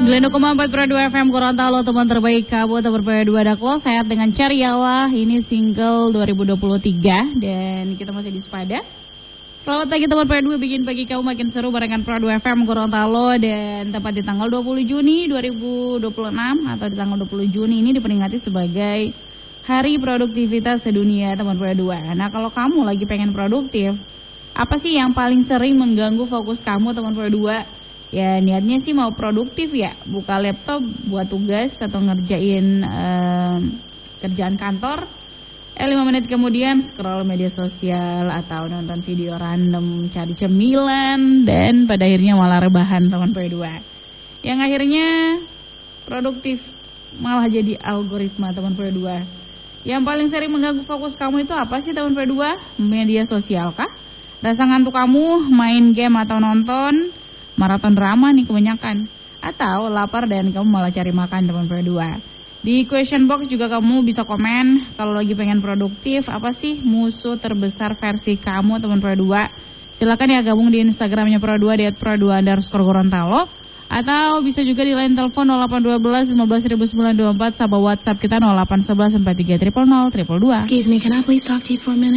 92,4 Pro 2 FM Gorontalo, teman terbaik kamu, teman Pro 2 Daklo, sehat dengan Cariawa. Ini single 2023 dan kita masih di Sepada. Selamat pagi teman Pro 2, bikin pagi kamu makin seru barengan Pro 2 FM Gorontalo. Dan tepat di tanggal 20 Juni 2026 atau di tanggal 20 Juni ini diperingati sebagai Hari Produktivitas Sedunia teman Pro 2. Nah, kalau kamu lagi pengen produktif, apa sih yang paling sering mengganggu fokus kamu teman Pro 2? Ya niatnya sih mau produktif ya, buka laptop buat tugas atau ngerjain kerjaan kantor. 5 menit kemudian scroll media sosial atau nonton video random, cari cemilan, dan pada akhirnya malah rebahan teman Pro 2. Yang akhirnya produktif malah jadi algoritma teman Pro 2. Yang paling sering mengganggu fokus kamu itu apa sih teman Pro 2? Media sosial kah? Rasa ngantuk kamu main game atau nonton maraton drama nih kebanyakan, atau lapar dan kamu malah cari makan teman Pro 2. Di question box juga kamu bisa komen kalau lagi pengen produktif, apa sih musuh terbesar versi kamu teman Pro 2. Silakan ya gabung di Instagramnya Pro 2 di @pro2_Gorontalo, atau bisa juga di line telepon 0812 15924 sama WhatsApp kita 0811 43 000 022. Excuse me, can I please talk to you for a minute?